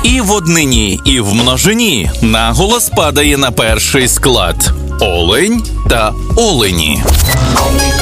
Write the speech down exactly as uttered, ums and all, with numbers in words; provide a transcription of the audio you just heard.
І в однині, і в множині наголос падає на перший склад – олень та олені. Олень,